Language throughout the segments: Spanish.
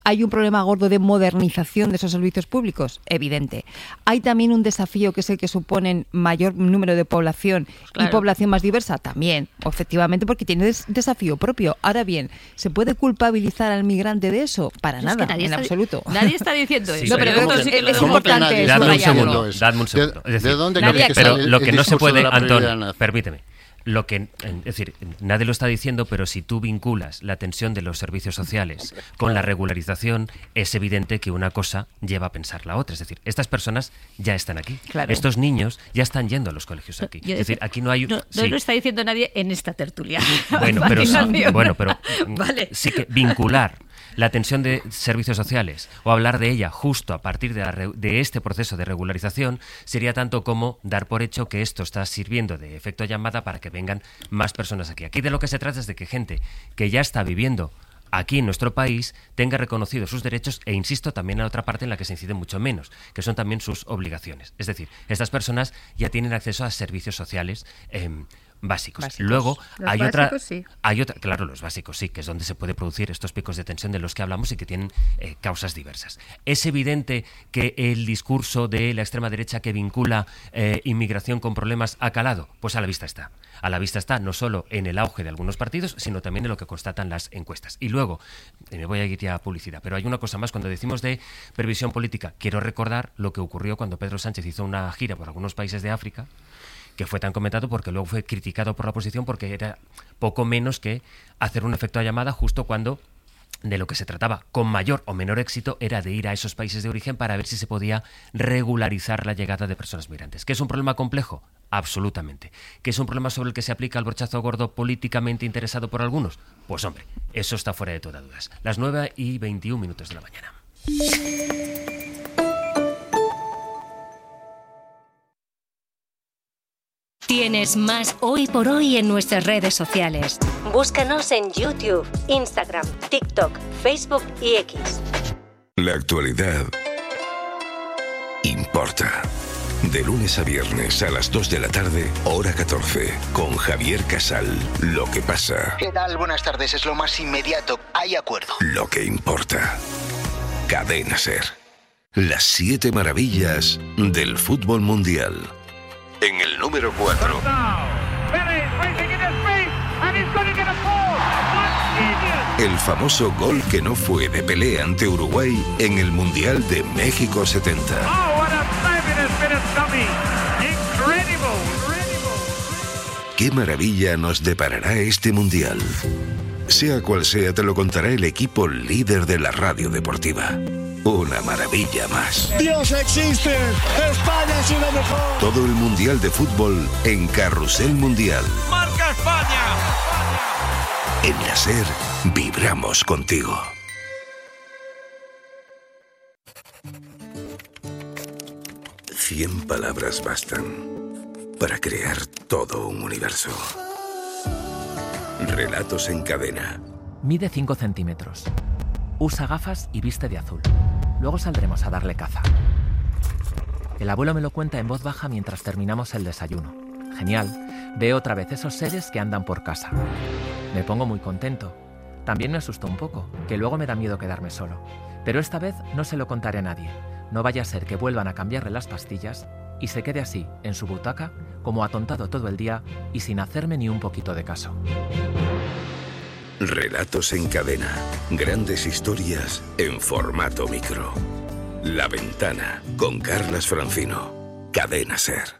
Hay un problema gordo de modernización de esos servicios públicos, evidente. Hay también un desafío que es el que suponen mayor número de población y población más diversa, también, efectivamente, porque tiene desafío propio. Ahora bien, ¿se puede culpabilizar al migrante de eso? Para nada, en absoluto. Nadie está diciendo eso. No, pero es importante. Dadme un segundo. Es ¿De dónde decir, crees que pero sale lo que el no se discurso puede, de la prioridad Antón, nazi? permíteme. Es decir, nadie lo está diciendo, pero si tú vinculas la tensión de los servicios sociales con la regularización, es evidente que una cosa lleva a pensar la otra. Es decir, estas personas ya están aquí. Claro. Estos niños ya están yendo a los colegios aquí. Es decir, aquí no hay... No lo está diciendo nadie en esta tertulia. Bueno, pero Vale. sí que vincular la tensión de servicios sociales o hablar de ella justo a partir de este proceso de regularización sería tanto como dar por hecho que esto está sirviendo de efecto llamada para que vengan más personas aquí. Aquí de lo que se trata es de que gente que ya está viviendo aquí en nuestro país tenga reconocidos sus derechos e, insisto, también en otra parte en la que se incide mucho menos, que son también sus obligaciones. Es decir, estas personas ya tienen acceso a servicios sociales básicos. Luego hay otra, claro, los básicos sí, que es donde se puede producir estos picos de tensión de los que hablamos y que tienen causas diversas. Es evidente que el discurso de la extrema derecha que vincula inmigración con problemas ha calado, pues a la vista está. A la vista está no solo en el auge de algunos partidos, sino también en lo que constatan las encuestas. Y luego, me voy a ir ya a publicidad, pero hay una cosa más. Cuando decimos de previsión política, quiero recordar lo que ocurrió cuando Pedro Sánchez hizo una gira por algunos países de África, que fue tan comentado porque luego fue criticado por la oposición porque era poco menos que hacer un efecto de llamada justo cuando de lo que se trataba, con mayor o menor éxito, era de ir a esos países de origen para ver si se podía regularizar la llegada de personas migrantes. ¿Que es un problema complejo? Absolutamente. ¿Que es un problema sobre el que se aplica el brochazo gordo políticamente interesado por algunos? Pues hombre, eso está fuera de toda duda. Las 9:21 de la mañana. Tienes más Hoy por Hoy en nuestras redes sociales. Búscanos en YouTube, Instagram, TikTok, Facebook y X. La actualidad importa. De lunes a viernes a las 2 de la tarde, hora 14, con Javier Casal. Lo que pasa. ¿Qué tal? Buenas tardes. Es lo más inmediato. Hay acuerdo. Lo que importa. Cadena SER. Las 7 maravillas del fútbol mundial. En el número 4. El famoso gol que no fue de Pelé ante Uruguay en el Mundial de México 70. ¿Qué maravilla nos deparará este Mundial? Sea cual sea, te lo contará el equipo líder de la radio deportiva. Una maravilla más. ¡Dios existe! ¡España ha sido mejor! Todo el Mundial de Fútbol en Carrusel Mundial. ¡Marca España! En la SER vibramos contigo. Cien palabras bastan para crear todo un universo. Relatos en cadena. Mide 5 centímetros. Usa gafas y viste de azul. Luego saldremos a darle caza. El abuelo me lo cuenta en voz baja mientras terminamos el desayuno. Genial. Veo otra vez esos seres que andan por casa. Me pongo muy contento. También me asusto un poco, que luego me da miedo quedarme solo. Pero esta vez no se lo contaré a nadie. No vaya a ser que vuelvan a cambiarle las pastillas y se quede así, en su butaca, como atontado todo el día y sin hacerme ni un poquito de caso. Relatos en cadena. Grandes historias en formato micro. La Ventana, con Carlas Francino. Cadena SER.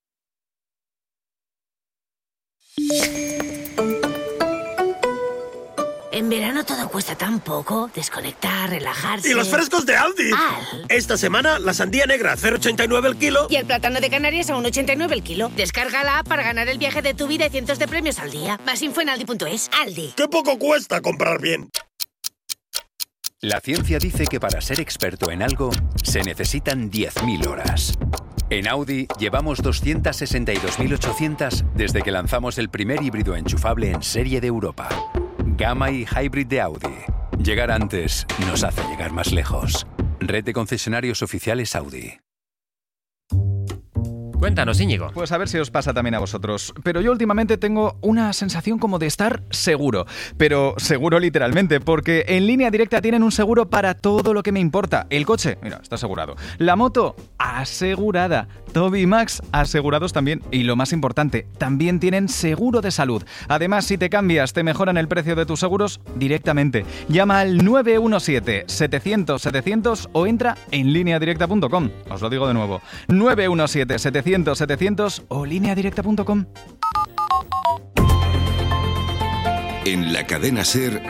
En verano todo cuesta tan poco. Desconectar, relajarse. ¡Y los frescos de Aldi! Esta semana, la sandía negra a 0,89 el kilo. Y el plátano de Canarias a 1,89 el kilo. Descarga la app para ganar el viaje de tu vida y cientos de premios al día. Más info en aldi.es. Aldi. ¡Qué poco cuesta comprar bien! La ciencia dice que para ser experto en algo se necesitan 10.000 horas. En Audi llevamos 262.800 desde que lanzamos el primer híbrido enchufable en serie de Europa. Gamma y Hybrid de Audi. Llegar antes nos hace llegar más lejos. Red de concesionarios oficiales Audi. Cuéntanos, Íñigo. Pues a ver si os pasa también a vosotros. Pero yo últimamente tengo una sensación como de estar seguro. Pero seguro literalmente, porque en Línea Directa tienen un seguro para todo lo que me importa. El coche, mira, está asegurado. La moto, asegurada. Toby y Max, asegurados también. Y lo más importante, también tienen seguro de salud. Además, si te cambias, te mejoran el precio de tus seguros directamente. Llama al 917-700-700 o entra en lineadirecta.com. Os lo digo de nuevo. 917-700-700 o lineadirecta.com. En la cadena SER,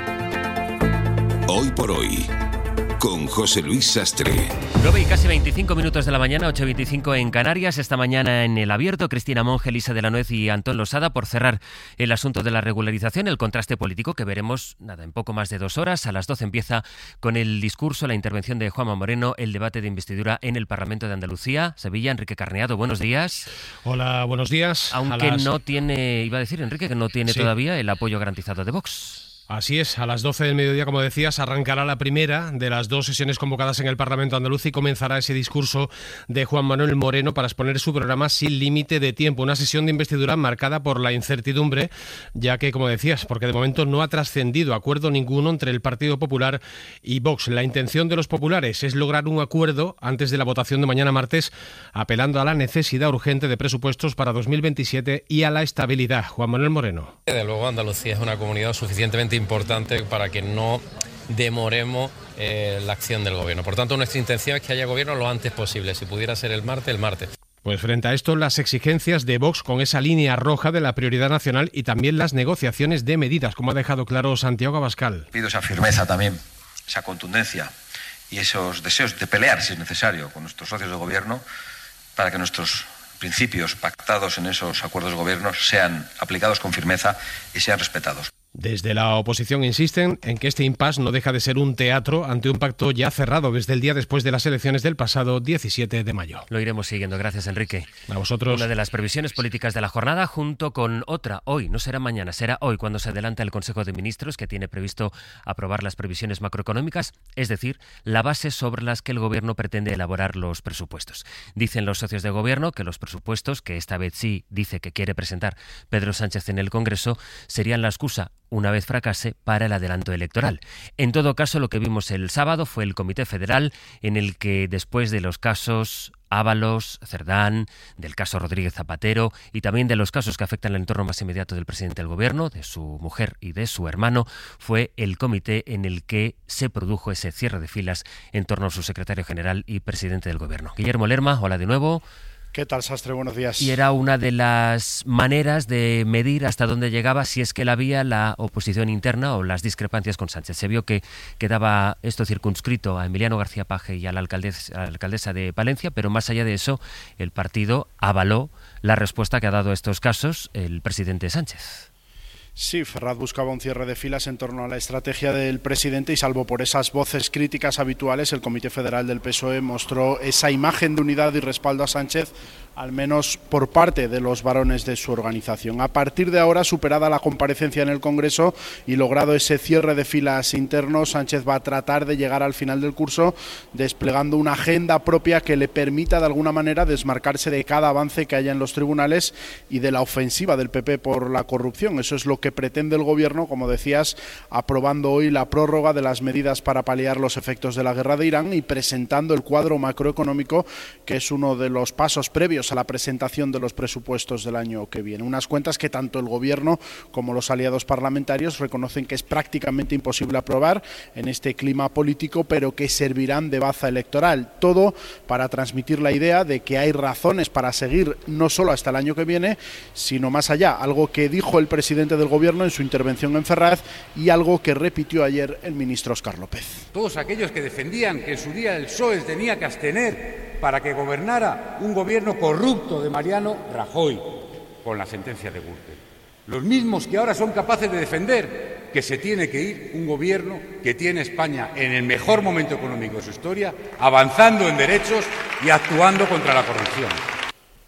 Hoy por Hoy, con José Luis Sastre. 9 y casi 25 minutos de la mañana, 8:25 en Canarias. Esta mañana en El Abierto, Cristina Monge, Elisa de la Nuez y Antón Losada por cerrar el asunto de la regularización, el contraste político que veremos en poco más de 2 horas. A las 12 empieza con el discurso, la intervención de Juanma Moreno, el debate de investidura en el Parlamento de Andalucía. Sevilla, Enrique Carneado, buenos días. Hola, buenos días. Aunque no tiene, iba a decir Enrique, que no tiene todavía el apoyo garantizado de Vox. Así es, a las 12 del mediodía, como decías, arrancará la primera de las 2 sesiones convocadas en el Parlamento andaluz y comenzará ese discurso de Juan Manuel Moreno para exponer su programa sin límite de tiempo. Una sesión de investidura marcada por la incertidumbre, ya que, como decías, porque de momento no ha trascendido acuerdo ninguno entre el Partido Popular y Vox. La intención de los populares es lograr un acuerdo antes de la votación de mañana martes, apelando a la necesidad urgente de presupuestos para 2027 y a la estabilidad. Juan Manuel Moreno. Desde luego, Andalucía es una comunidad suficientemente importante para que no demoremos la acción del gobierno. Por tanto, nuestra intención es que haya gobierno lo antes posible. Si pudiera ser el martes, el martes. Pues frente a esto, las exigencias de Vox con esa línea roja de la prioridad nacional y también las negociaciones de medidas, como ha dejado claro Santiago Abascal. Pido esa firmeza también, esa contundencia y esos deseos de pelear, si es necesario, con nuestros socios de gobierno para que nuestros principios pactados en esos acuerdos de gobierno sean aplicados con firmeza y sean respetados. Desde la oposición insisten en que este impasse no deja de ser un teatro ante un pacto ya cerrado desde el día después de las elecciones del pasado 17 de mayo. Lo iremos siguiendo. Gracias, Enrique. A vosotros. Una de las previsiones políticas de la jornada, junto con otra hoy, no será mañana, será hoy cuando se adelanta el Consejo de Ministros, que tiene previsto aprobar las previsiones macroeconómicas, es decir, la base sobre las que el Gobierno pretende elaborar los presupuestos. Dicen los socios de Gobierno que los presupuestos, que esta vez sí dice que quiere presentar Pedro Sánchez en el Congreso, serían la excusa, una vez fracase, para el adelanto electoral. En todo caso, lo que vimos el sábado fue el Comité Federal, en el que después de los casos Ábalos, Cerdán, del caso Rodríguez Zapatero y también de los casos que afectan al entorno más inmediato del presidente del Gobierno, de su mujer y de su hermano, fue el comité en el que se produjo ese cierre de filas en torno a su secretario general y presidente del Gobierno. Guillermo Lerma, hola de nuevo. ¿Qué tal, Sastre? Buenos días. Y era una de las maneras de medir hasta dónde llegaba, si es que la había, la oposición interna o las discrepancias con Sánchez. Se vio que quedaba esto circunscrito a Emiliano García Paje y a la alcaldesa de Palencia, pero más allá de eso, el partido avaló la respuesta que ha dado a estos casos el presidente Sánchez. Sí, Ferraz buscaba un cierre de filas en torno a la estrategia del presidente y salvo por esas voces críticas habituales, el Comité Federal del PSOE mostró esa imagen de unidad y respaldo a Sánchez, al menos por parte de los varones de su organización. A partir de ahora, superada la comparecencia en el Congreso y logrado ese cierre de filas interno, Sánchez va a tratar de llegar al final del curso desplegando una agenda propia que le permita de alguna manera desmarcarse de cada avance que haya en los tribunales y de la ofensiva del PP por la corrupción. Eso es lo que pretende el Gobierno, como decías, aprobando hoy la prórroga de las medidas para paliar los efectos de la guerra de Irán y presentando el cuadro macroeconómico, que es uno de los pasos previos a la presentación de los presupuestos del año que viene. Unas cuentas que tanto el Gobierno como los aliados parlamentarios reconocen que es prácticamente imposible aprobar en este clima político, pero que servirán de baza electoral. Todo para transmitir la idea de que hay razones para seguir no solo hasta el año que viene, sino más allá, algo que dijo el presidente del Gobierno en su intervención en Ferraz y algo que repitió ayer el ministro Óscar López. Todos aquellos que defendían que en su día el PSOE tenía que abstener para que gobernara un gobierno corrupto de Mariano Rajoy con la sentencia de Gürtel. Los mismos que ahora son capaces de defender que se tiene que ir un gobierno que tiene España en el mejor momento económico de su historia, avanzando en derechos y actuando contra la corrupción.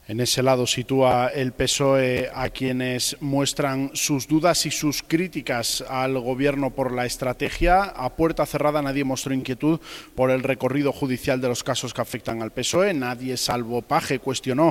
En ese lado sitúa el PSOE a quienes muestran sus dudas y sus críticas al gobierno por la estrategia. A puerta cerrada nadie mostró inquietud por el recorrido judicial de los casos que afectan al PSOE. Nadie, salvo Paje, cuestionó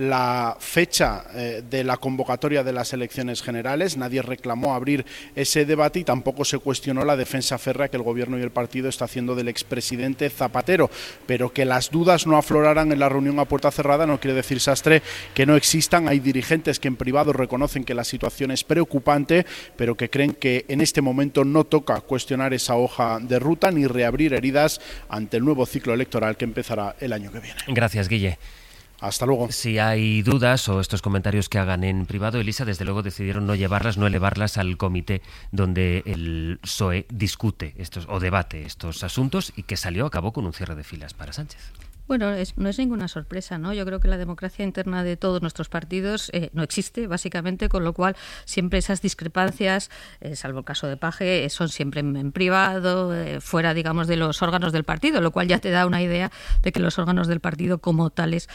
la fecha de la convocatoria de las elecciones generales. Nadie reclamó abrir ese debate y tampoco se cuestionó la defensa férrea que el gobierno y el partido está haciendo del expresidente Zapatero. Pero que las dudas no afloraran en la reunión a puerta cerrada no quiere decir, Sastre, que no existan. Hay dirigentes que en privado reconocen que la situación es preocupante, pero que creen que en este momento no toca cuestionar esa hoja de ruta ni reabrir heridas ante el nuevo ciclo electoral que empezará el año que viene. Gracias, Guille. Hasta luego. Si hay dudas o estos comentarios que hagan en privado, Elisa, desde luego decidieron no elevarlas al comité donde el PSOE discute o debate estos asuntos y que acabó con un cierre de filas para Sánchez. Bueno, no es ninguna sorpresa, ¿no? Yo creo que la democracia interna de todos nuestros partidos no existe, básicamente, con lo cual siempre esas discrepancias, salvo el caso de Paje, son siempre en privado, fuera, digamos, de los órganos del partido, lo cual ya te da una idea de que los órganos del partido como tales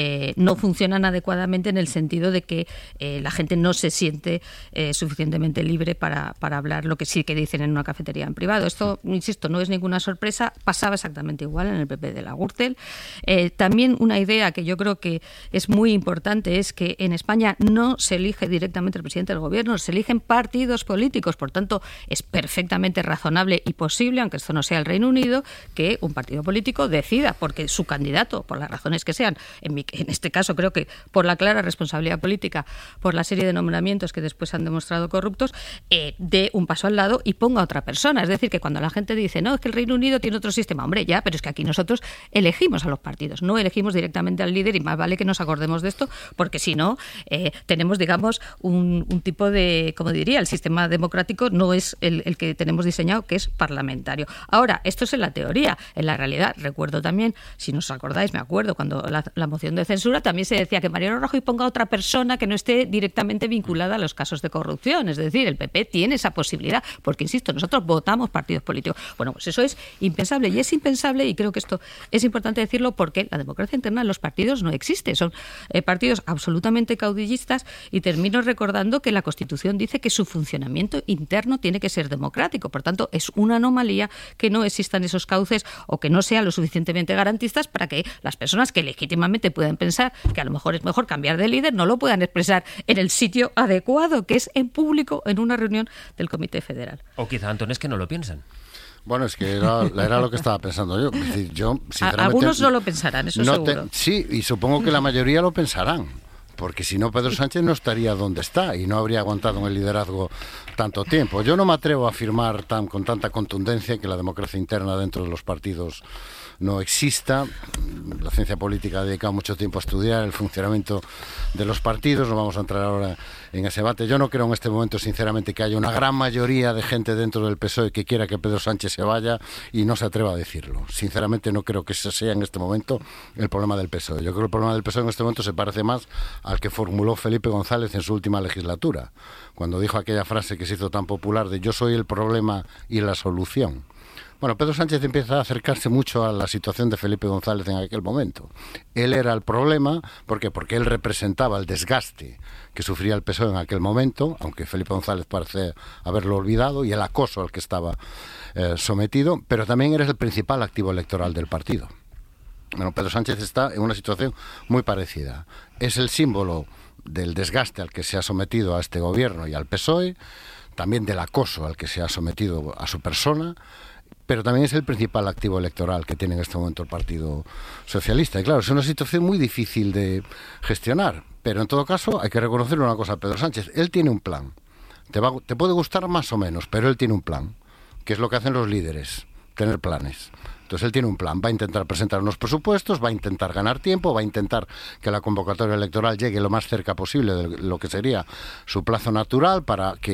no funcionan adecuadamente, en el sentido de que la gente no se siente suficientemente libre para hablar lo que sí que dicen en una cafetería en privado. Esto, insisto, no es ninguna sorpresa, pasaba exactamente igual en el PP de la Gürtel. También una idea que yo creo que es muy importante es que en España no se elige directamente el presidente del gobierno, se eligen partidos políticos. Por tanto, es perfectamente razonable y posible, aunque esto no sea el Reino Unido, que un partido político decida, porque su candidato, por las razones que sean, en este caso creo que por la clara responsabilidad política, por la serie de nombramientos que después han demostrado corruptos, dé un paso al lado y ponga a otra persona. Es decir, que cuando la gente dice, no, es que el Reino Unido tiene otro sistema, hombre, ya, pero es que aquí nosotros elegimos a los partidos, no elegimos directamente al líder, y más vale que nos acordemos de esto, porque si no, tenemos, digamos, un tipo de, como diría, el sistema democrático no es el que tenemos diseñado, que es parlamentario. Ahora, esto es en la teoría. En la realidad, recuerdo también, si no os acordáis, me acuerdo, cuando la moción de censura también se decía que Mariano Rajoy ponga a otra persona que no esté directamente vinculada a los casos de corrupción. Es decir, el PP tiene esa posibilidad, porque, insisto, nosotros votamos partidos políticos. Bueno, pues eso es impensable, y es impensable, y creo que esto es importante decirlo, porque la democracia interna en los partidos no existe. Son partidos absolutamente caudillistas, y termino recordando que la Constitución dice que su funcionamiento interno tiene que ser democrático. Por tanto, es una anomalía que no existan esos cauces o que no sean lo suficientemente garantistas para que las personas que legítimamente pueden pensar que a lo mejor es mejor cambiar de líder no lo puedan expresar en el sitio adecuado, que es en público, en una reunión del Comité Federal. O quizá, Antón, es que no lo piensan. Bueno, es que era lo que estaba pensando yo. Es decir, yo sinceramente, algunos no lo pensarán, eso seguro. Sí, y supongo que la mayoría lo pensarán, porque si no, Pedro Sánchez no estaría donde está y no habría aguantado en el liderazgo tanto tiempo. Yo no me atrevo a afirmar con tanta contundencia que la democracia interna dentro de los partidos no exista. La ciencia política ha dedicado mucho tiempo a estudiar el funcionamiento de los partidos. No vamos a entrar ahora en ese debate. Yo no creo en este momento, sinceramente, que haya una gran mayoría de gente dentro del PSOE que quiera que Pedro Sánchez se vaya y no se atreva a decirlo. Sinceramente, no creo que ese sea en este momento el problema del PSOE. Yo creo que el problema del PSOE en este momento se parece más al que formuló Felipe González en su última legislatura, cuando dijo aquella frase que se hizo tan popular de "yo soy el problema y la solución". Bueno, Pedro Sánchez empieza a acercarse mucho a la situación de Felipe González en aquel momento. Él era el problema, ¿por qué? Porque él representaba el desgaste que sufría el PSOE en aquel momento, aunque Felipe González parece haberlo olvidado, y el acoso al que estaba sometido, pero también era el principal activo electoral del partido. Bueno, Pedro Sánchez está en una situación muy parecida. Es el símbolo del desgaste al que se ha sometido a este gobierno y al PSOE, también del acoso al que se ha sometido a su persona, pero también es el principal activo electoral que tiene en este momento el Partido Socialista. Y claro, es una situación muy difícil de gestionar, pero en todo caso hay que reconocer una cosa a Pedro Sánchez. Él tiene un plan. Te puede gustar más o menos, pero él tiene un plan, que es lo que hacen los líderes, tener planes. Entonces él tiene un plan, va a intentar presentar unos presupuestos, va a intentar ganar tiempo, va a intentar que la convocatoria electoral llegue lo más cerca posible de lo que sería su plazo natural, para que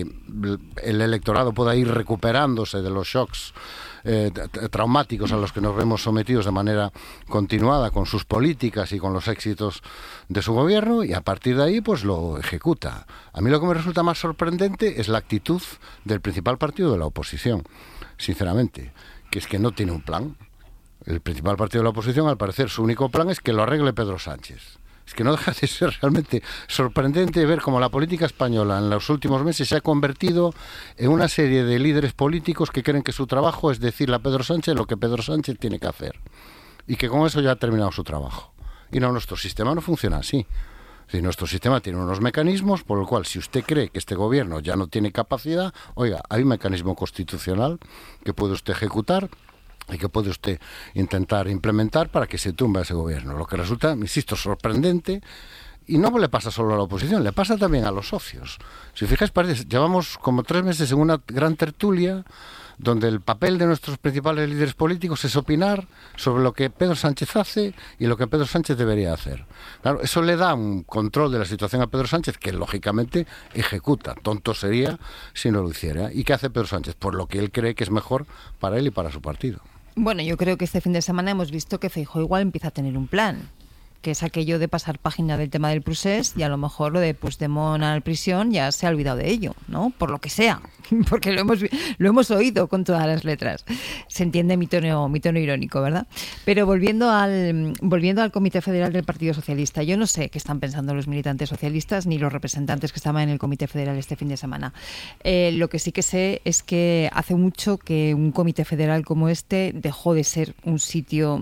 el electorado pueda ir recuperándose de los shocks traumáticos a los que nos vemos sometidos de manera continuada con sus políticas y con los éxitos de su gobierno, y a partir de ahí pues lo ejecuta. A mí lo que me resulta más sorprendente es la actitud del principal partido de la oposición, sinceramente, que es que no tiene un plan. El principal partido de la oposición, al parecer, su único plan es que lo arregle Pedro Sánchez. Es que no deja de ser realmente sorprendente ver cómo la política española en los últimos meses se ha convertido en una serie de líderes políticos que creen que su trabajo es decirle a Pedro Sánchez lo que Pedro Sánchez tiene que hacer. Y que con eso ya ha terminado su trabajo. Y no, nuestro sistema no funciona así. Es decir, nuestro sistema tiene unos mecanismos por el cual, si usted cree que este gobierno ya no tiene capacidad, oiga, hay un mecanismo constitucional que puede usted ejecutar y que puede usted intentar implementar para que se tumbe ese gobierno. Lo que resulta, insisto, sorprendente, y no le pasa solo a la oposición, le pasa también a los socios. Si fijáis, llevamos como 3 meses en una gran tertulia donde el papel de nuestros principales líderes políticos es opinar sobre lo que Pedro Sánchez hace y lo que Pedro Sánchez debería hacer. Claro, eso le da un control de la situación a Pedro Sánchez que, lógicamente, ejecuta. Tonto sería si no lo hiciera. ¿Y qué hace Pedro Sánchez? Por lo que él cree que es mejor para él y para su partido. Bueno, yo creo que este fin de semana hemos visto que Feijóo igual empieza a tener un plan, que es aquello de pasar página del tema del procés, y a lo mejor lo de Puigdemont a la prisión ya se ha olvidado de ello, ¿no? Por lo que sea, porque lo hemos oído con todas las letras. Se entiende mi tono irónico, ¿verdad? Pero volviendo al Comité Federal del Partido Socialista, yo no sé qué están pensando los militantes socialistas ni los representantes que estaban en el Comité Federal este fin de semana. Lo que sí que sé es que hace mucho que un Comité Federal como este dejó de ser un sitio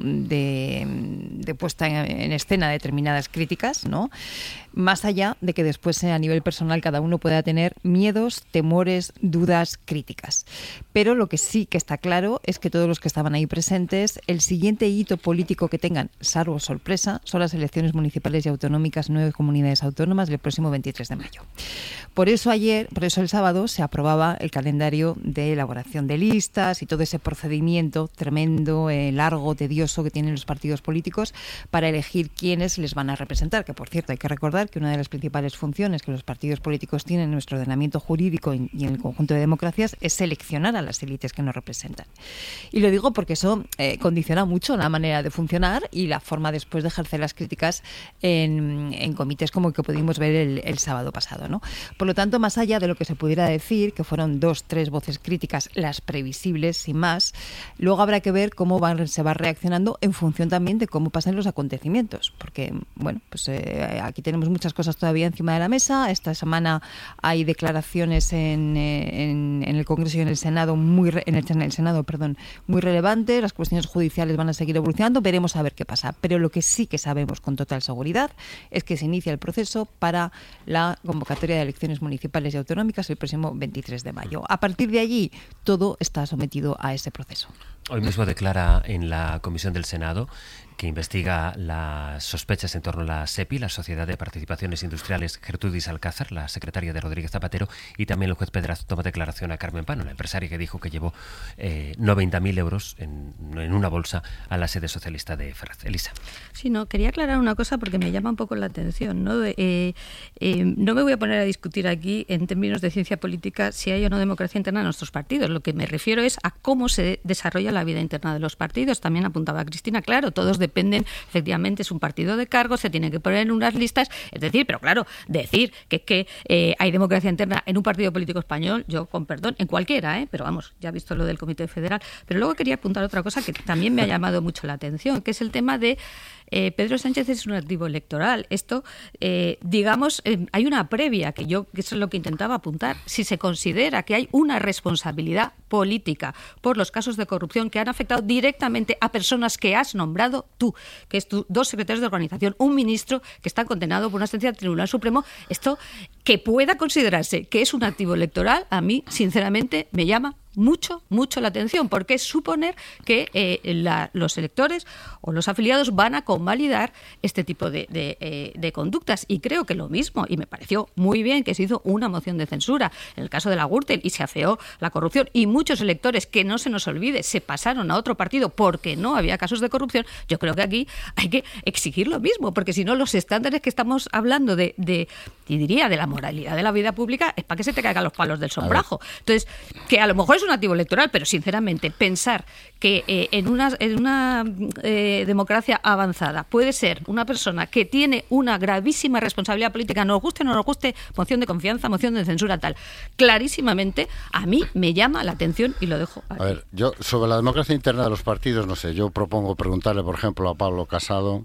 de puesta en escena de determinadas críticas, ¿no? Más allá de que después a nivel personal cada uno pueda tener miedos, temores, dudas, críticas. Pero lo que sí que está claro es que todos los que estaban ahí presentes, el siguiente hito político que tengan, salvo sorpresa, son las elecciones municipales y autonómicas en 9 comunidades autónomas del próximo 23 de mayo. Por eso el sábado se aprobaba el calendario de elaboración de listas y todo ese procedimiento tremendo, largo, tedioso que tienen los partidos políticos para elegir quiénes les van a representar, que por cierto hay que recordar que una de las principales funciones que los partidos políticos tienen en nuestro ordenamiento jurídico y en el conjunto de democracias es seleccionar a las élites que nos representan. Y lo digo porque eso condiciona mucho la manera de funcionar y la forma después de ejercer las críticas en comités como el que pudimos ver el sábado pasado, ¿no? Por lo tanto, más allá de lo que se pudiera decir, que fueron 2-3 voces críticas, las previsibles, sin más, luego habrá que ver cómo se va reaccionando en función también de cómo pasan los acontecimientos. Porque, bueno, pues aquí tenemos muchas cosas todavía encima de la mesa. Esta semana hay declaraciones en el Congreso y en el Senado muy relevantes. Las cuestiones judiciales van a seguir evolucionando. Veremos a ver qué pasa. Pero lo que sí que sabemos con total seguridad es que se inicia el proceso para la convocatoria de elecciones municipales y autonómicas el próximo 23 de mayo. A partir de allí, todo está sometido a ese proceso. Hoy mismo declara en la Comisión del Senado que investiga las sospechas en torno a la SEPI, la Sociedad de Participaciones Industriales, Gertrudis Alcázar, la secretaria de Rodríguez Zapatero, y también el juez Pedraza toma declaración a Carmen Pano, la empresaria que dijo que llevó 90.000 euros en una bolsa a la sede socialista de Ferraz. Elisa. Sí, no, quería aclarar una cosa porque me llama un poco la atención, ¿no? No me voy a poner a discutir aquí en términos de ciencia política si hay o no democracia interna en nuestros partidos. Lo que me refiero es a cómo se desarrolla la vida interna de los partidos. También apuntaba Cristina, claro, todos dependen, efectivamente es un partido de cargos, se tienen que poner en unas listas, es decir, pero claro, decir que hay democracia interna en un partido político español, yo con perdón, en cualquiera, pero vamos, ya he visto lo del Comité Federal, pero luego quería apuntar otra cosa que también me ha llamado mucho la atención, que es el tema de Pedro Sánchez es un activo electoral. Esto, digamos, hay una previa, que eso es lo que intentaba apuntar. Si se considera que hay una responsabilidad política por los casos de corrupción que han afectado directamente a personas que has nombrado tú, que es tú, 2 secretarios de organización, un ministro que está condenado por una sentencia del Tribunal Supremo, esto que pueda considerarse que es un activo electoral, a mí, sinceramente, me llama mucho la atención, porque es suponer que los electores o los afiliados van a convalidar este tipo de conductas. Y creo que lo mismo, y me pareció muy bien que se hizo una moción de censura en el caso de la Gürtel y se afeó la corrupción, y muchos electores, que no se nos olvide, se pasaron a otro partido porque no había casos de corrupción. Yo creo que aquí hay que exigir lo mismo, porque si no, los estándares que estamos hablando y diría de la moralidad de la vida pública es para que se te caigan los palos del sombrajo. Entonces, que a lo mejor es un activo electoral, pero sinceramente pensar que en una democracia avanzada puede ser una persona que tiene una gravísima responsabilidad política, nos guste o no nos guste, moción de confianza, moción de censura, tal, clarísimamente a mí me llama la atención y lo dejo aquí. A ver, yo sobre la democracia interna de los partidos, no sé, yo propongo preguntarle, por ejemplo, a Pablo Casado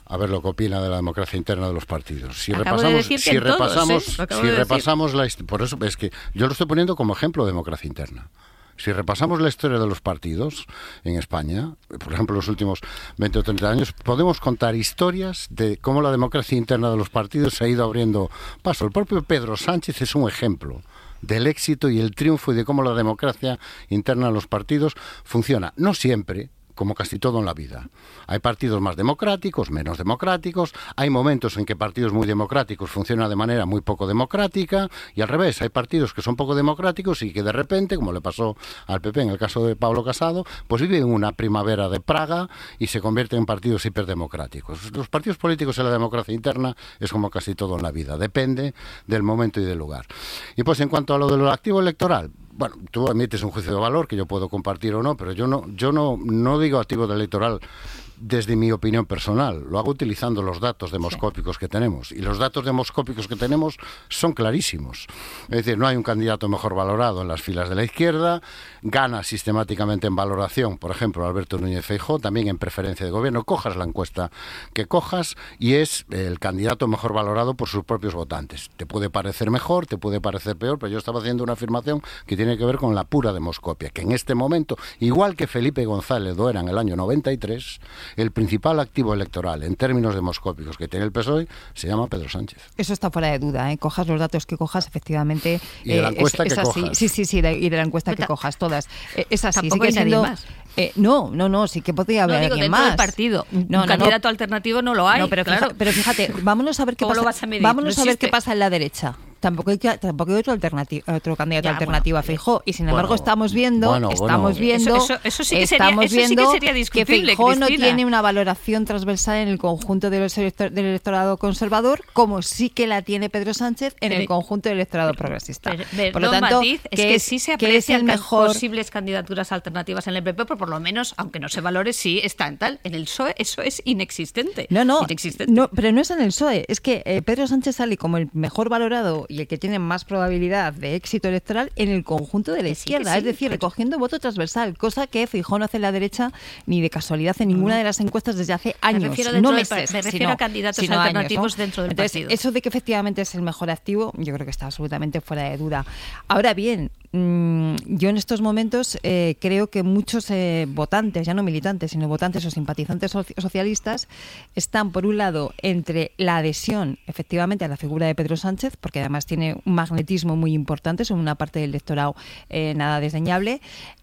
a ver lo que opina de la democracia interna de los partidos. Si Acabo de decir que repasamos por eso es que yo lo estoy poniendo como ejemplo de democracia interna. Si repasamos la historia de los partidos en España, por ejemplo, los últimos 20 o 30 años, podemos contar historias de cómo la democracia interna de los partidos se ha ido abriendo paso. El propio Pedro Sánchez es un ejemplo del éxito y el triunfo y de cómo la democracia interna de los partidos funciona. No siempre, como casi todo en la vida. Hay partidos más democráticos, menos democráticos, hay momentos en que partidos muy democráticos funcionan de manera muy poco democrática, y al revés, hay partidos que son poco democráticos y que de repente, como le pasó al PP en el caso de Pablo Casado, pues viven una primavera de Praga y se convierten en partidos hiperdemocráticos. Los partidos políticos en la democracia interna es como casi todo en la vida, depende del momento y del lugar. Y pues en cuanto a lo del activo electoral, bueno, tú emites un juicio de valor que yo puedo compartir o no, pero yo no digo activo electoral desde mi opinión personal, lo hago utilizando los datos demoscópicos que tenemos, y los datos demoscópicos que tenemos son clarísimos. Es decir, no hay un candidato mejor valorado en las filas de la izquierda, gana sistemáticamente en valoración, por ejemplo, Alberto Núñez Feijóo, también en preferencia de gobierno, cojas la encuesta que cojas, y es el candidato mejor valorado por sus propios votantes. Te puede parecer mejor, te puede parecer peor, pero yo estaba haciendo una afirmación que tiene que ver con la pura demoscopia, que en este momento, igual que Felipe González lo era en el año 93, el principal activo electoral en términos demoscópicos que tiene el PSOE se llama Pedro Sánchez. Eso está fuera de duda, ¿eh? Cojas los datos que cojas, efectivamente. Y de la encuesta que así. cojas. Sí, y de la encuesta que cojas, todas. Es así. Tampoco sigue hay siendo... nadie más. No, sí que podría haber alguien más. Del partido. Un candidato alternativo no lo hay. No, pero fíjate, vámonos a ver qué pasa. Vámonos a ver qué pasa en la derecha. Tampoco hay otro candidato alternativo a Feijóo, y sin embargo estamos viendo eso sí que sería discutible, que Feijóo no Cristina. tiene una valoración transversal en el conjunto del electorado conservador, como sí que la tiene Pedro Sánchez en el conjunto del electorado progresista. Por lo tanto, es que sí se aprecian posibles candidaturas alternativas en el PP, por lo menos, aunque no se valore, sí está en tal. En el PSOE eso es inexistente. No, pero no es en el PSOE, es que Pedro Sánchez sale como el mejor valorado y el que tiene más probabilidad de éxito electoral en el conjunto de la izquierda, es decir, recogiendo voto transversal, cosa que Feijóo no hace en la derecha ni de casualidad en ninguna de las encuestas desde hace años, me refiero a candidatos alternativos dentro del partido. Eso de que efectivamente es el mejor activo, yo creo que está absolutamente fuera de duda. Ahora bien, yo en estos momentos creo que muchos votantes, ya no militantes, sino votantes o simpatizantes socialistas, están por un lado entre la adhesión efectivamente a la figura de Pedro Sánchez, porque además tiene un magnetismo muy importante, son una parte del electorado nada desdeñable,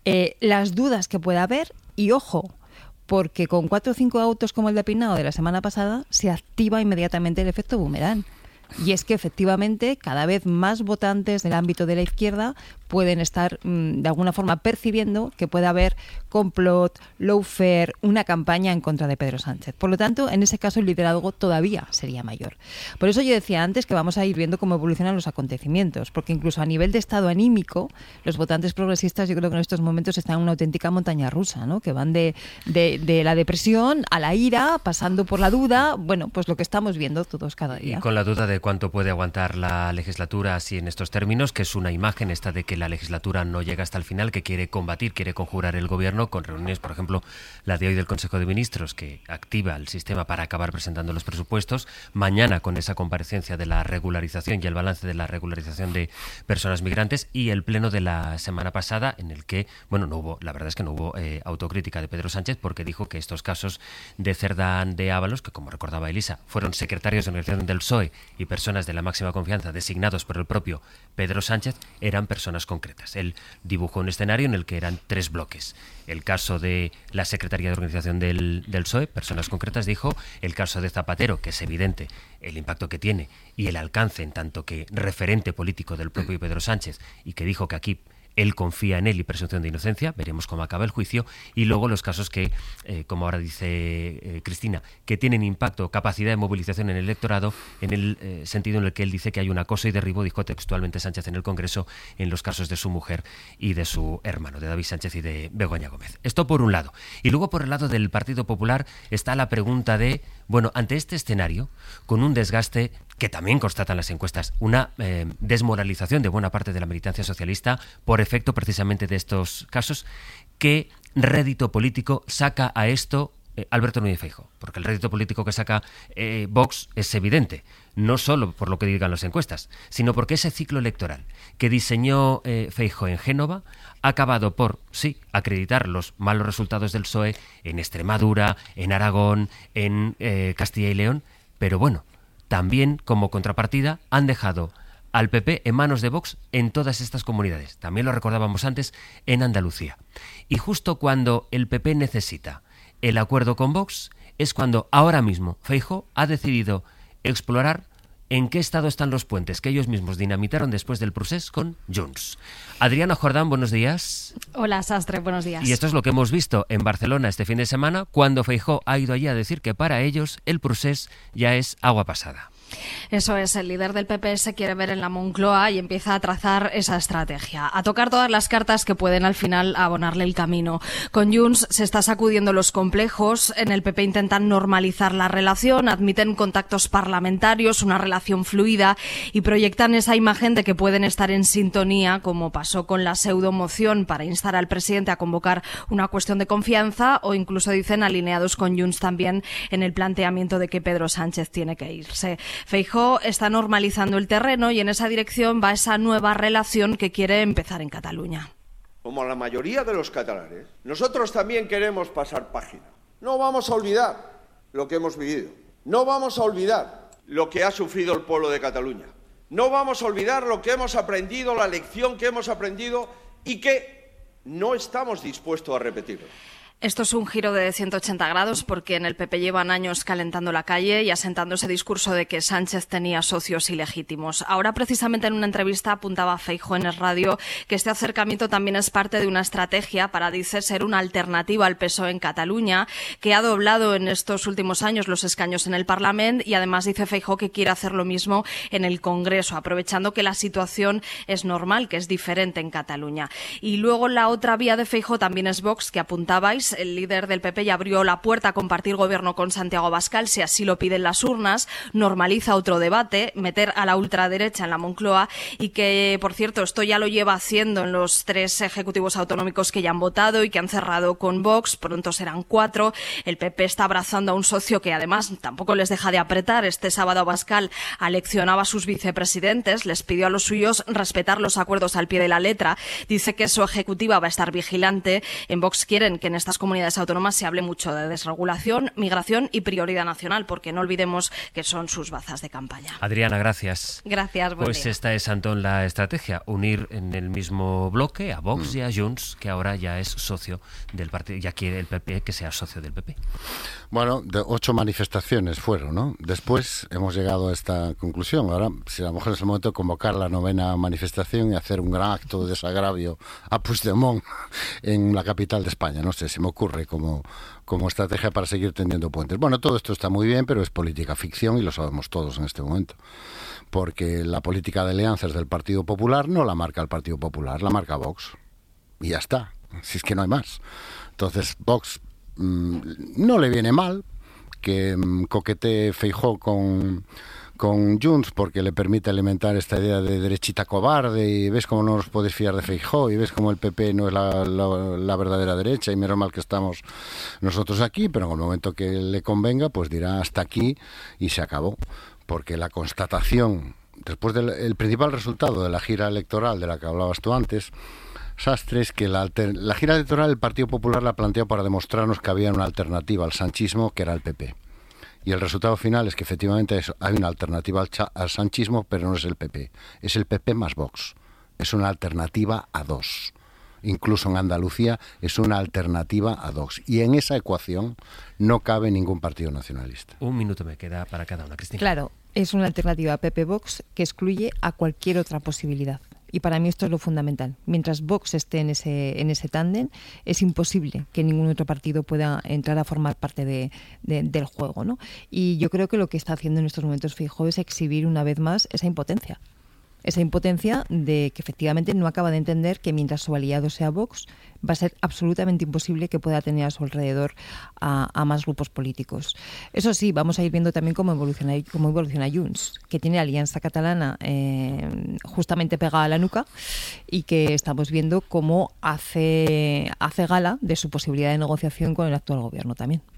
las dudas que pueda haber, y ojo, porque con 4 o 5 autos como el de Peinado de la semana pasada se activa inmediatamente el efecto boomerang. Y es que efectivamente cada vez más votantes del ámbito de la izquierda pueden estar de alguna forma percibiendo que puede haber complot, lawfare, una campaña en contra de Pedro Sánchez. Por lo tanto, en ese caso el liderazgo todavía sería mayor. Por eso yo decía antes que vamos a ir viendo cómo evolucionan los acontecimientos, porque incluso a nivel de estado anímico, los votantes progresistas yo creo que en estos momentos están en una auténtica montaña rusa, ¿no? Que van de la depresión a la ira, pasando por la duda, bueno, pues lo que estamos viendo todos cada día. Y con la duda de cuánto puede aguantar la legislatura así en estos términos, que es una imagen esta de que la legislatura no llega hasta el final, que quiere combatir, quiere conjurar el gobierno con reuniones, por ejemplo, la de hoy del Consejo de Ministros, que activa el sistema para acabar presentando los presupuestos, mañana con esa comparecencia de la regularización y el balance de la regularización de personas migrantes, y el pleno de la semana pasada en el que, bueno, la verdad es que no hubo autocrítica de Pedro Sánchez, porque dijo que estos casos de Cerdán, de Ábalos, que como recordaba Elisa, fueron secretarios de organización del PSOE y personas de la máxima confianza designados por el propio Pedro Sánchez, eran personas concretas. Él dibujó un escenario en el que eran 3 bloques. El caso de la Secretaría de Organización del PSOE, personas concretas, dijo. El caso de Zapatero, que es evidente el impacto que tiene y el alcance en tanto que referente político del propio Pedro Sánchez, y que dijo que aquí él confía en él y presunción de inocencia, veremos cómo acaba el juicio, y luego los casos que, como ahora dice Cristina, que tienen impacto, capacidad de movilización en el electorado, en el sentido en el que él dice que hay un acoso y derribo, dijo textualmente Sánchez en el Congreso, en los casos de su mujer y de su hermano, de David Sánchez y de Begoña Gómez. Esto por un lado. Y luego por el lado del Partido Popular está la pregunta de, bueno, ante este escenario, con un desgaste que también constatan las encuestas, una desmoralización de buena parte de la militancia socialista por efecto precisamente de estos casos, ¿qué rédito político saca a esto Alberto Núñez Feijóo, porque el rédito político que saca Vox es evidente, no solo por lo que digan las encuestas, sino porque ese ciclo electoral que diseñó Feijóo en Génova ha acabado por, sí, acreditar los malos resultados del PSOE en Extremadura, en Aragón, en Castilla y León, pero bueno, también como contrapartida han dejado al PP en manos de Vox en todas estas comunidades. También lo recordábamos antes en Andalucía. Y justo cuando el PP necesita el acuerdo con Vox es cuando ahora mismo Feijóo ha decidido explorar en qué estado están los puentes que ellos mismos dinamitaron después del procés con Junts. Adriana Jordán, buenos días. Hola, Sastre, buenos días. Y esto es lo que hemos visto en Barcelona este fin de semana, cuando Feijóo ha ido allí a decir que para ellos el procés ya es agua pasada. Eso es, el líder del PP se quiere ver en la Moncloa y empieza a trazar esa estrategia, a tocar todas las cartas que pueden al final abonarle el camino. Con Junts se está sacudiendo los complejos, en el PP intentan normalizar la relación, admiten contactos parlamentarios, una relación fluida y proyectan esa imagen de que pueden estar en sintonía, como pasó con la pseudomoción para instar al presidente a convocar una cuestión de confianza, o incluso dicen alineados con Junts también en el planteamiento de que Pedro Sánchez tiene que irse. Feijóo está normalizando el terreno y en esa dirección va esa nueva relación que quiere empezar en Cataluña. Como la mayoría de los catalanes, nosotros también queremos pasar página. No vamos a olvidar lo que hemos vivido. No vamos a olvidar lo que ha sufrido el pueblo de Cataluña. No vamos a olvidar lo que hemos aprendido, la lección que hemos aprendido y que no estamos dispuestos a repetirlo. Esto es un giro de 180 grados porque en el PP llevan años calentando la calle y asentando ese discurso de que Sánchez tenía socios ilegítimos. Ahora, precisamente en una entrevista, apuntaba Feijóo en el radio que este acercamiento también es parte de una estrategia para, dice, ser una alternativa al PSOE en Cataluña, que ha doblado en estos últimos años los escaños en el Parlamento y además dice Feijóo que quiere hacer lo mismo en el Congreso, aprovechando que la situación es normal, que es diferente en Cataluña. Y luego la otra vía de Feijóo también es Vox, que apuntabais. El líder del PP ya abrió la puerta a compartir gobierno con Santiago Abascal, si así lo piden las urnas, normaliza otro debate, meter a la ultraderecha en la Moncloa y que, por cierto, esto ya lo lleva haciendo en los 3 ejecutivos autonómicos que ya han votado y que han cerrado con Vox, pronto serán 4. El PP está abrazando a un socio que además tampoco les deja de apretar. Este sábado Abascal aleccionaba a sus vicepresidentes, les pidió a los suyos respetar los acuerdos al pie de la letra, dice que su ejecutiva va a estar vigilante. En Vox quieren que en estas comunidades autónomas se hable mucho de desregulación, migración y prioridad nacional, porque no olvidemos que son sus bazas de campaña. Adriana, gracias. Gracias, buen Pues día. esta es, Antón, la estrategia, unir en el mismo bloque a Vox y a Junts, que ahora ya es socio del partido, ya quiere el PP que sea socio del PP. Bueno, de 8 manifestaciones fueron, ¿no? Después hemos llegado a esta conclusión. Ahora, si a lo mejor es el momento de convocar la 9ª manifestación y hacer un gran acto de desagravio a Puigdemont en la capital de España. No sé, se me ocurre como estrategia para seguir tendiendo puentes. Bueno, todo esto está muy bien, pero es política ficción y lo sabemos todos en este momento. Porque la política de alianzas del Partido Popular no la marca el Partido Popular, la marca Vox. Y ya está, si es que no hay más. Entonces, Vox no le viene mal que coquetee Feijóo con Junts, porque le permite alimentar esta idea de derechita cobarde y ves cómo no nos puedes fiar de Feijóo y ves cómo el PP no es la verdadera derecha y menos mal que estamos nosotros aquí, pero en el momento que le convenga pues dirá hasta aquí y se acabó, porque la constatación después del principal resultado de la gira electoral de la que hablabas tú antes, Sastre, es que la gira electoral el Partido Popular la planteó para demostrarnos que había una alternativa al sanchismo, que era el PP. Y el resultado final es que efectivamente hay una alternativa al sanchismo, pero no es el PP. Es el PP más Vox. Es una alternativa a 2. Incluso en Andalucía es una alternativa a 2. Y en esa ecuación no cabe ningún partido nacionalista. Un minuto me queda para cada una, Cristina. Claro, es una alternativa a PP-Vox que excluye a cualquier otra posibilidad. Y para mí esto es lo fundamental. Mientras Vox esté en ese tándem, es imposible que ningún otro partido pueda entrar a formar parte del juego, ¿no? Y yo creo que lo que está haciendo en estos momentos Feijóo es exhibir una vez más esa impotencia. Esa impotencia de que efectivamente no acaba de entender que mientras su aliado sea Vox, va a ser absolutamente imposible que pueda tener a su alrededor a más grupos políticos. Eso sí, vamos a ir viendo también cómo evoluciona Junts, que tiene Alianza Catalana justamente pegada a la nuca y que estamos viendo cómo hace gala de su posibilidad de negociación con el actual gobierno también.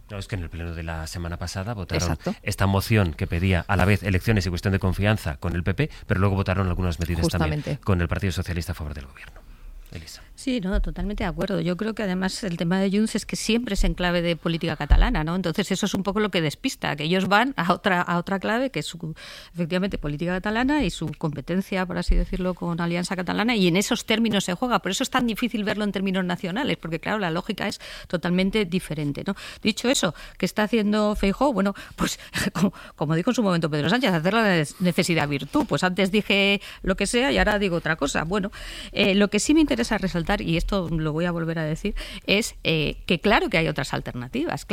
No, es que en el pleno de la semana pasada votaron esta moción que pedía a la vez elecciones y cuestión de confianza con el PP, pero luego votaron algunas medidas también con el Partido Socialista a favor del gobierno. Elisa. Sí, no, totalmente de acuerdo. Yo creo que además el tema de Junts es que siempre es en clave de política catalana, ¿no? Entonces eso es un poco lo que despista, que ellos van a otra clave, que es efectivamente política catalana y su competencia, por así decirlo, con Alianza Catalana, y en esos términos se juega. Por eso es tan difícil verlo en términos nacionales, porque claro, la lógica es totalmente diferente, ¿no? Dicho eso, ¿qué está haciendo Feijóo? Bueno, pues como dijo en su momento Pedro Sánchez, hacer la necesidad virtud. Pues antes dije lo que sea y ahora digo otra cosa. Bueno, lo que sí me interesa resaltar, y esto lo voy a volver a decir, es que claro que hay otras alternativas,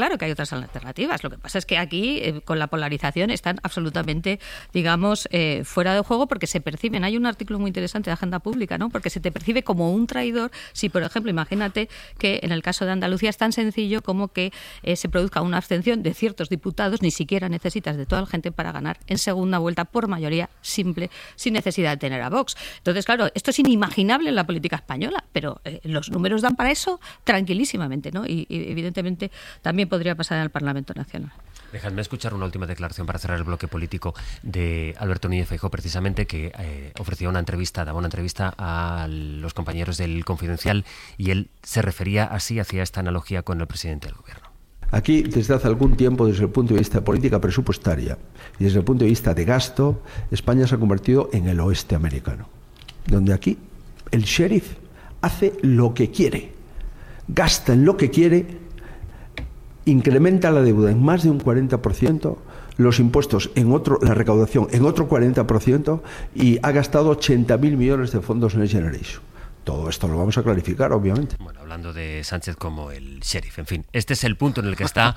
Lo que pasa es que aquí, con la polarización, están absolutamente, digamos, fuera de juego, porque se perciben. Hay un artículo muy interesante de Agenda Pública, ¿no? Porque se te percibe como un traidor si, por ejemplo, imagínate que en el caso de Andalucía es tan sencillo como que se produzca una abstención de ciertos diputados, ni siquiera necesitas de toda la gente para ganar en segunda vuelta por mayoría simple, sin necesidad de tener a Vox. Entonces, claro, esto es inimaginable en la política española, pero los números dan para eso tranquilísimamente, ¿no? Y evidentemente también podría pasar en el Parlamento Nacional. Dejadme escuchar una última declaración para cerrar el bloque político de Alberto Núñez Feijóo, precisamente, que daba una entrevista a los compañeros del Confidencial, y él se refería así, hacía esta analogía con el presidente del gobierno. Aquí, desde hace algún tiempo, desde el punto de vista de política presupuestaria y desde el punto de vista de gasto, España se ha convertido en el oeste americano, donde aquí el sheriff hace lo que quiere, gasta en lo que quiere, incrementa la deuda en más de un 40%, los impuestos la recaudación en otro 40%, y ha gastado 80.000 millones de fondos Next Generation. Todo esto lo vamos a clarificar, obviamente. Bueno, hablando de Sánchez como el sheriff, en fin, este es el punto en el que está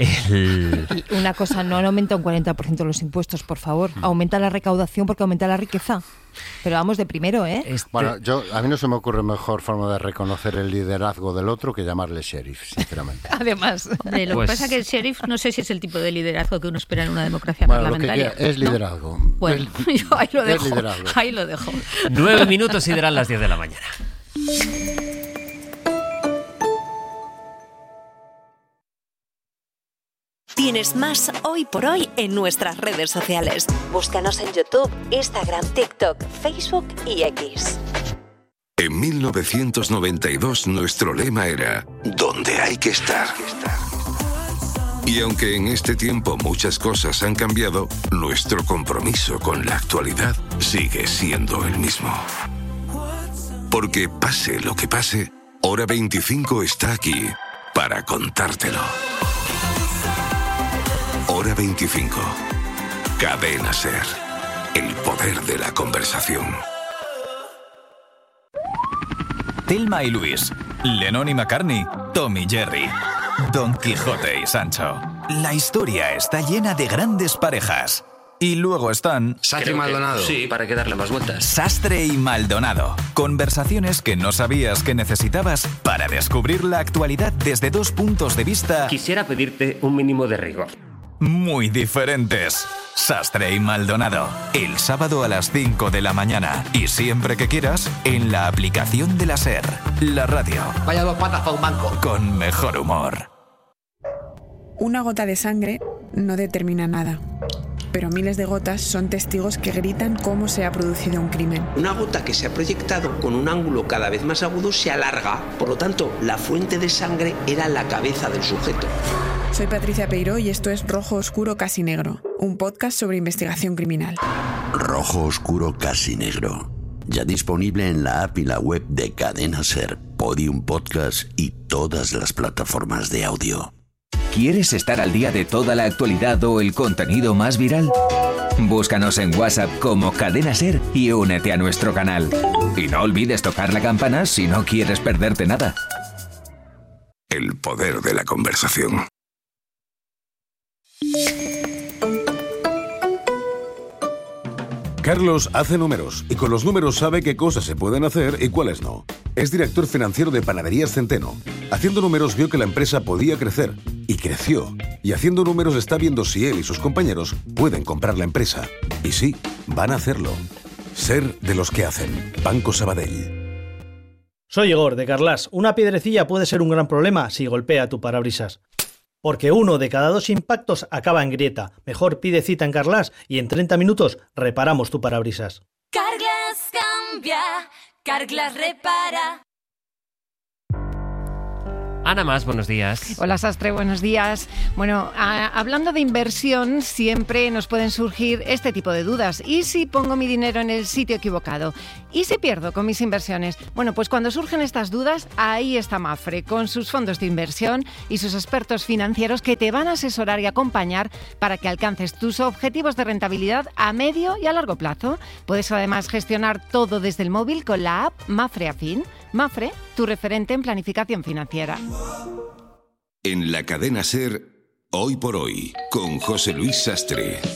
el... Una cosa, no aumenta un 40% los impuestos, por favor. Aumenta la recaudación porque aumenta la riqueza. Pero vamos de primero, ¿eh? Bueno, a mí no se me ocurre mejor forma de reconocer el liderazgo del otro que llamarle sheriff, sinceramente. Además, lo que pasa es que el sheriff no sé si es el tipo de liderazgo que uno espera en una democracia parlamentaria. Es liderazgo. Bueno, yo ahí lo dejo. Ahí lo dejo. 9 minutos y darán las 10 de la mañana. Tienes más Hoy por Hoy en nuestras redes sociales. Búscanos en YouTube, Instagram, TikTok, Facebook y X. En 1992 nuestro lema era ¿dónde hay que estar? Y aunque en este tiempo muchas cosas han cambiado, nuestro compromiso con la actualidad sigue siendo el mismo. Porque pase lo que pase, Hora 25 está aquí para contártelo. Hora 25. Cadena SER. El poder de la conversación. Thelma y Luis, Lennon y McCartney, Tom y Jerry, Don Quijote y Sancho. La historia está llena de grandes parejas. Y luego están... Sastre y Maldonado. Sí, para que darle más vueltas. Sastre y Maldonado. Conversaciones que no sabías que necesitabas para descubrir la actualidad desde dos puntos de vista... Quisiera pedirte un mínimo de rigor. Muy diferentes. Sastre y Maldonado. El sábado a las 5 de la mañana. Y siempre que quieras, en la aplicación de la SER. La radio. Vaya dos patas para un banco. Con mejor humor. Una gota de sangre no determina nada. Pero miles de gotas son testigos que gritan cómo se ha producido un crimen. Una gota que se ha proyectado con un ángulo cada vez más agudo se alarga. Por lo tanto, la fuente de sangre era la cabeza del sujeto. Soy Patricia Peiró y esto es Rojo Oscuro Casi Negro, un podcast sobre investigación criminal. Rojo Oscuro Casi Negro. Ya disponible en la app y la web de Cadena SER, Podium Podcast y todas las plataformas de audio. ¿Quieres estar al día de toda la actualidad o el contenido más viral? Búscanos en WhatsApp como Cadena SER y únete a nuestro canal. Y no olvides tocar la campana si no quieres perderte nada. El poder de la conversación. Carlos hace números y con los números sabe qué cosas se pueden hacer y cuáles no. Es director financiero de Panaderías Centeno. Haciendo números vio que la empresa podía crecer y creció. Y haciendo números está viendo si él y sus compañeros pueden comprar la empresa. Y sí, van a hacerlo. Ser de los que hacen. Banco Sabadell. Soy Igor, de Carlas. Una piedrecilla puede ser un gran problema si golpea tu parabrisas. Porque 1 de cada 2 impactos acaba en grieta. Mejor pide cita en Carglass y en 30 minutos reparamos tu parabrisas. Carglass cambia, Carglass repara. Ana Mas, buenos días. Hola Sastre, buenos días. Bueno, hablando de inversión, siempre nos pueden surgir este tipo de dudas. ¿Y si pongo mi dinero en el sitio equivocado? ¿Y si pierdo con mis inversiones? Bueno, pues cuando surgen estas dudas, ahí está Mapfre, con sus fondos de inversión y sus expertos financieros que te van a asesorar y acompañar para que alcances tus objetivos de rentabilidad a medio y a largo plazo. Puedes además gestionar todo desde el móvil con la app Mapfre Afin. Mapfre, tu referente en planificación financiera. En la cadena SER, Hoy por Hoy, con José Luis Sastre.